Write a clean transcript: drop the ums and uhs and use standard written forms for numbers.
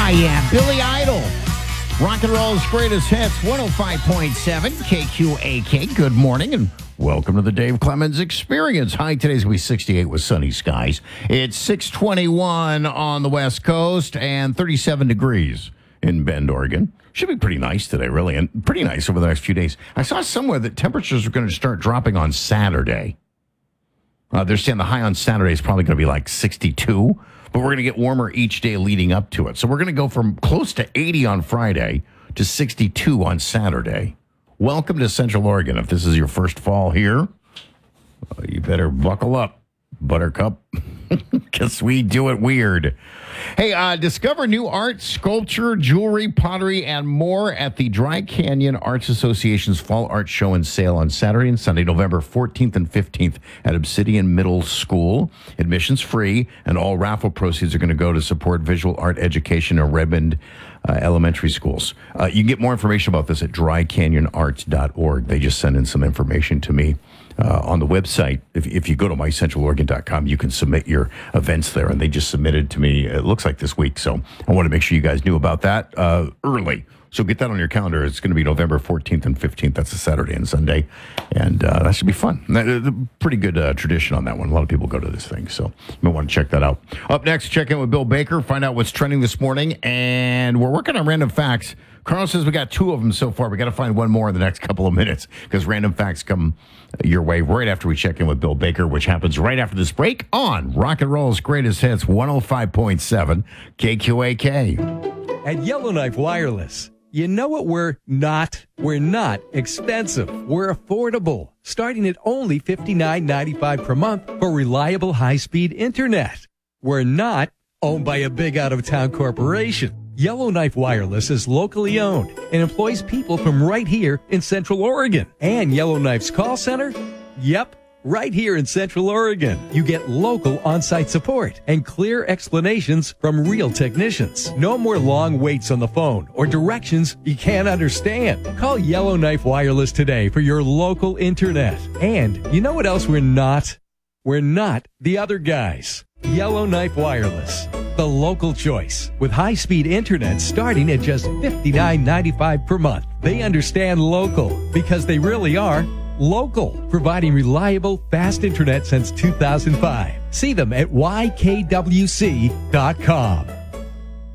Yeah, Billy Idol. Rock and roll's greatest hits, 105.7 KQAK. Good morning and welcome to the Dave Clemens Experience. High today's going to be 68 with sunny skies. It's 621 on the West Coast and 37 degrees in Bend, Oregon. Should be pretty nice today, really, and pretty nice over the next few days. I saw somewhere that temperatures are going to start dropping on Saturday. They're saying the high on Saturday is probably going to be like 62. But we're going to get warmer each day leading up to it. So we're going to go from close to 80 on Friday to 62 on Saturday. Welcome to Central Oregon. If this is your first fall here, you better buckle up, Buttercup, because we do it weird. Hey, discover new art, sculpture, jewelry, pottery, and more at the Dry Canyon Arts Association's Fall Art Show and Sale on Saturday and Sunday, November 14th and 15th at Obsidian Middle School. Admission's free, and all raffle proceeds are going to go to support visual art education in Redmond elementary schools. You can get more information about this at drycanyonarts.org. They just sent in some information to me. On the website, if you go to mycentraloregon.com, you can submit your events there, and they just submitted to me, it looks like this week, so I want to make sure you guys knew about that early. So get that on your calendar. It's going to be November 14th and 15th. That's a Saturday and Sunday, and that should be fun. Pretty good tradition on that one. A lot of people go to this thing, so you might want to check that out. Up next, check in with Bill Baker, find out what's trending this morning, and we're working on random facts. Carlos says we got 2 of them so far. We got to find one more in the next couple of minutes because random facts come your way right after we check in with Bill Baker, which happens right after this break on Rock and Roll's Greatest Hits, 105.7 KQAK. At Yellowknife Wireless, you know what we're not? We're not expensive. We're affordable, starting at only $59.95 per month for reliable high-speed internet. We're not owned by a big out-of-town corporation. Yellowknife Wireless is locally owned and employs people from right here in Central Oregon. And Yellowknife's call center? Yep, right here in Central Oregon. You get local on-site support and clear explanations from real technicians. No more long waits on the phone or directions you can't understand. Call Yellowknife Wireless today for your local internet. And you know what else we're not? We're not the other guys. Yellowknife Wireless, the local choice, with high-speed internet starting at just $59.95 per month. They understand local because they really are local, providing reliable, fast internet since 2005. See them at ykwc.com.